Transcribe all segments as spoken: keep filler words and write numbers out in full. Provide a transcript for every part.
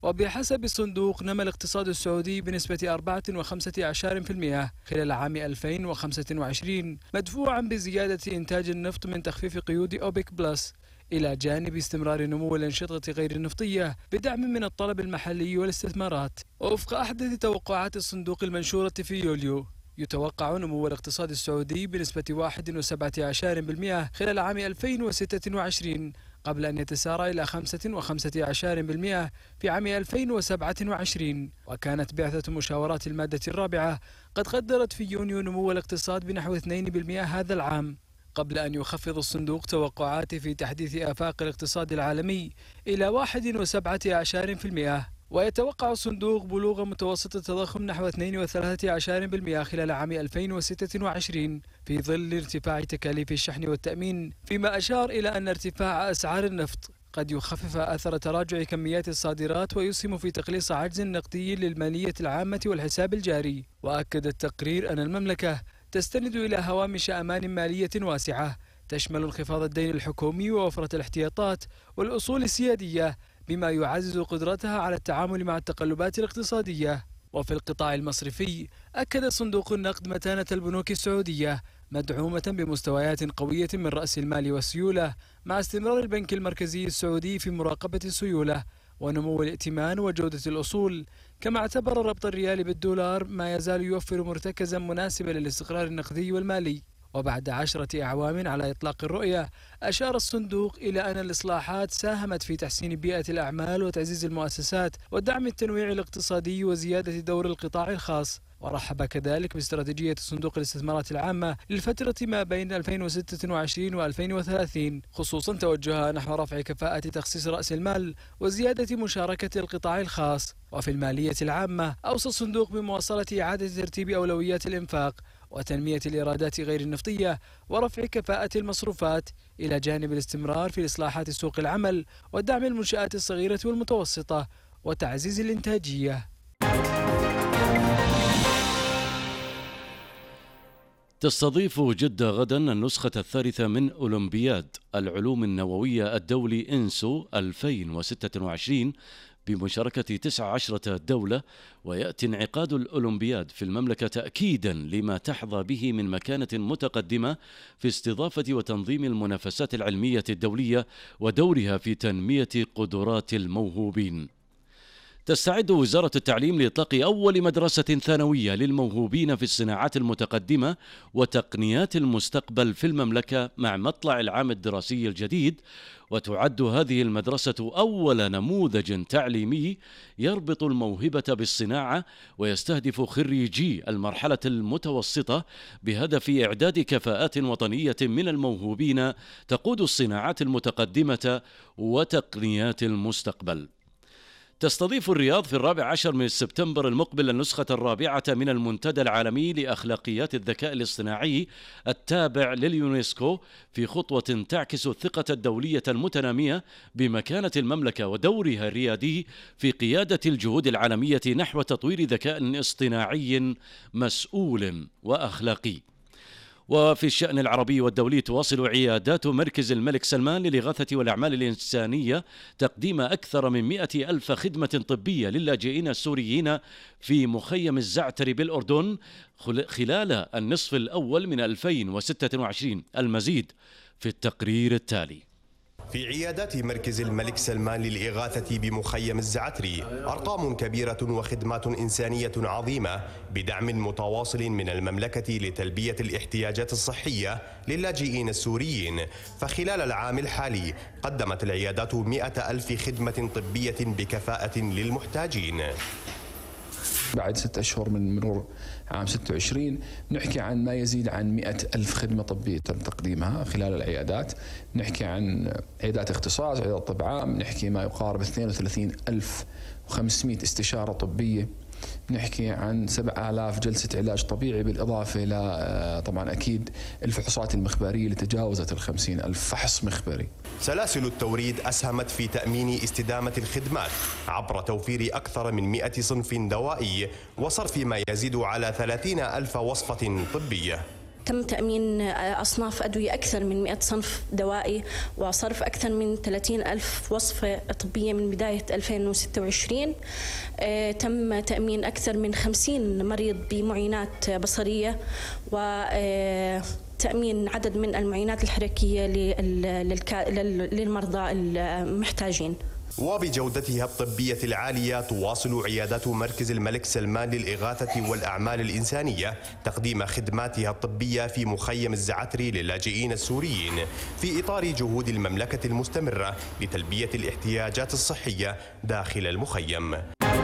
وبحسب الصندوق نما الاقتصاد السعودي بنسبة أربعة وخمسة عشر بالمئة خلال عام ألفين وخمسة وعشرين، مدفوعا بزيادة إنتاج النفط من تخفيف قيود أوبك بلس، إلى جانب استمرار نمو الأنشطة غير النفطية بدعم من الطلب المحلي والاستثمارات. ووفق أحدث توقعات الصندوق المنشورة في يوليو، يتوقع نمو الاقتصاد السعودي بنسبة واحد وسبعة عشر بالمئة خلال عام ألفين وستة وعشرين، قبل أن يتسارع إلى خمسة وخمسة عشر بالمئة في عام ألفين وسبعة وعشرين. وكانت بعثة مشاورات المادة الرابعة قد قدرت في يونيو نمو الاقتصاد بنحو اثنين بالمئة هذا العام، قبل أن يخفض الصندوق توقعاته في تحديث آفاق الاقتصاد العالمي إلى واحد وسبعة عشر بالمئة. ويتوقع الصندوق بلوغ متوسط التضخم نحو اثنين وثلاثة عشر بالمئة خلال عام ألفين وستة وعشرين في ظل ارتفاع تكاليف الشحن والتأمين، فيما أشار إلى أن ارتفاع أسعار النفط قد يخفف أثر تراجع كميات الصادرات ويسهم في تقليص عجز نقدي للمالية العامة والحساب الجاري. وأكد التقرير أن المملكة تستند إلى هوامش أمان مالية واسعة تشمل انخفاض الدين الحكومي ووفرة الاحتياطات والأصول السيادية، بما يعزز قدرتها على التعامل مع التقلبات الاقتصادية. وفي القطاع المصرفي، أكد صندوق النقد متانة البنوك السعودية مدعومة بمستويات قوية من رأس المال والسيولة، مع استمرار البنك المركزي السعودي في مراقبة السيولة ونمو الائتمان وجودة الأصول. كما اعتبر ربط الريال بالدولار ما يزال يوفر مرتكزا مناسبا للاستقرار النقدي والمالي. وبعد عشرة أعوام على إطلاق الرؤية، أشار الصندوق إلى أن الإصلاحات ساهمت في تحسين بيئة الأعمال وتعزيز المؤسسات ودعم التنويع الاقتصادي وزيادة دور القطاع الخاص. ورحب كذلك باستراتيجية صندوق الاستثمارات العامة للفترة ما بين ألفين وستة وعشرين وألفين وثلاثين، خصوصا توجهها نحو رفع كفاءة تخصيص رأس المال وزيادة مشاركة القطاع الخاص. وفي المالية العامة، أوصى الصندوق بمواصلة إعادة ترتيب أولويات الإنفاق وتنمية الإيرادات غير النفطية ورفع كفاءة المصروفات، إلى جانب الاستمرار في إصلاحات سوق العمل ودعم المنشآت الصغيرة والمتوسطة وتعزيز الإنتاجية. تستضيف جدة غدا النسخة الثالثة من أولمبياد العلوم النووية الدولي إنسو ألفين وستة وعشرين بمشاركة تسع عشرة دولة، ويأتي انعقاد الأولمبياد في المملكة تأكيدا لما تحظى به من مكانة متقدمة في استضافة وتنظيم المنافسات العلمية الدولية ودورها في تنمية قدرات الموهوبين. تستعد وزارة التعليم لإطلاق أول مدرسة ثانوية للموهوبين في الصناعات المتقدمة وتقنيات المستقبل في المملكة مع مطلع العام الدراسي الجديد، وتعد هذه المدرسة أول نموذج تعليمي يربط الموهبة بالصناعة ويستهدف خريجي المرحلة المتوسطة بهدف إعداد كفاءات وطنية من الموهوبين تقود الصناعات المتقدمة وتقنيات المستقبل. تستضيف الرياض في الرابع عشر من سبتمبر المقبل النسخة الرابعة من المنتدى العالمي لأخلاقيات الذكاء الاصطناعي التابع لليونسكو، في خطوة تعكس الثقة الدولية المتنامية بمكانة المملكة ودورها الريادي في قيادة الجهود العالمية نحو تطوير ذكاء اصطناعي مسؤول وأخلاقي. وفي الشأن العربي والدولي، تواصل عيادات مركز الملك سلمان للإغاثة والأعمال الإنسانية تقديم أكثر من مئة ألف خدمة طبية للاجئين السوريين في مخيم الزعتر بالأردن خلال النصف الأول من ألفين وستة وعشرين. المزيد في التقرير التالي. في عيادات مركز الملك سلمان للإغاثة بمخيم الزعتري أرقام كبيرة وخدمات إنسانية عظيمة بدعم متواصل من المملكة لتلبية الاحتياجات الصحية للاجئين السوريين. فخلال العام الحالي قدمت العيادات مئة ألف خدمة طبية بكفاءة للمحتاجين. بعد ست أشهر من مرور عام ستة وعشرين نحكي عن ما يزيد عن مئة ألف خدمة طبية تم تقديمها خلال العيادات. نحكي عن عيادات اختصاص، عيادات طب عام، نحكي ما يقارب اثنين وثلاثين ألف وخمسمئة استشارة طبية، نحكي عن سبعة آلاف جلسة علاج طبيعي، بالإضافة إلى طبعا أكيد الفحوصات المخبرية اللي تجاوزت الخمسين ألف فحص مخبري. سلاسل التوريد أسهمت في تأمين استدامة الخدمات عبر توفير أكثر من مئة صنف دوائي وصرف ما يزيد على ثلاثين ألف وصفة طبية. تم تأمين أصناف أدوية أكثر من مئة صنف دوائي وصرف أكثر من ثلاثين ألف وصفة طبية من بداية ألفين وستة وعشرين. تم تأمين أكثر من خمسين مريض بمعينات بصرية وتأمين عدد من المعينات الحركية للمرضى المحتاجين. وبجودتها الطبية العالية تواصل عيادات مركز الملك سلمان للإغاثة والأعمال الإنسانية تقديم خدماتها الطبية في مخيم الزعتري للاجئين السوريين في إطار جهود المملكة المستمرة لتلبية الاحتياجات الصحية داخل المخيم.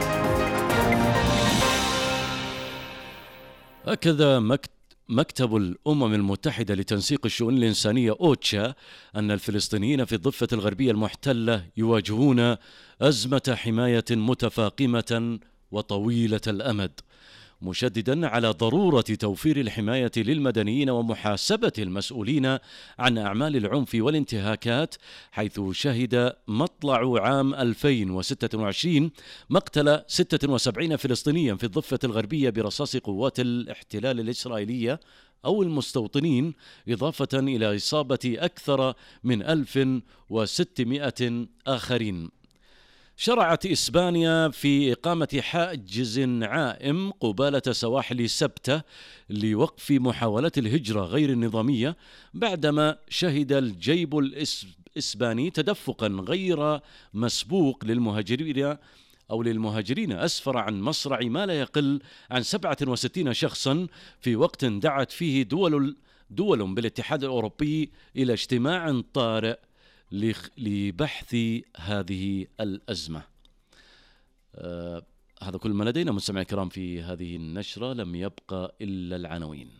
أكد مكتب مكتب الأمم المتحدة لتنسيق الشؤون الإنسانية أوتشا أن الفلسطينيين في الضفة الغربية المحتلة يواجهون أزمة حماية متفاقمة وطويلة الأمد، مشددا على ضرورة توفير الحماية للمدنيين ومحاسبة المسؤولين عن أعمال العنف والانتهاكات، حيث شهد مطلع عام ألفين وستة وعشرين مقتل ستة وسبعين فلسطينيا في الضفة الغربية برصاص قوات الاحتلال الإسرائيلية أو المستوطنين، إضافة إلى إصابة أكثر من ألف وستمائة آخرين. شرعت إسبانيا في إقامة حاجز عائم قبالة سواحل سبتة لوقف محاولات الهجرة غير النظامية، بعدما شهد الجيب الإسباني تدفقا غير مسبوق للمهاجرين أو للمهاجرين أسفر عن مصرع ما لا يقل عن سبعة وستين شخصا، في وقت دعت فيه دول دول بالاتحاد الأوروبي إلى اجتماع طارئ لبحث هذه الأزمة. آه هذا كل ما لدينا مستمعي الكرام في هذه النشرة، لم يبقى إلا العناوين.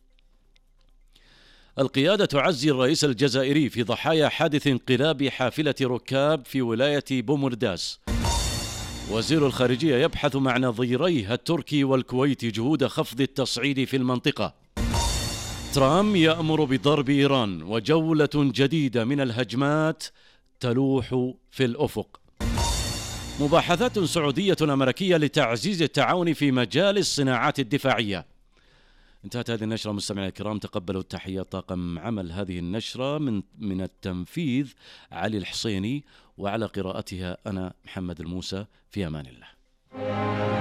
القيادة تعزي الرئيس الجزائري في ضحايا حادث انقلاب حافلة ركاب في ولاية بومرداس. وزير الخارجية يبحث مع نظيريه التركي والكويتي جهود خفض التصعيد في المنطقة. ترامب يأمر بضرب إيران وجولة جديدة من الهجمات تلوح في الأفق. مباحثات سعودية أمريكية لتعزيز التعاون في مجال الصناعات الدفاعية. انتهت هذه النشرة مستمعي الكرام، تقبلوا التحيات طاقم عمل هذه النشرة من من التنفيذ علي الحصيني، وعلى قراءتها أنا محمد الموسى، في أمان الله.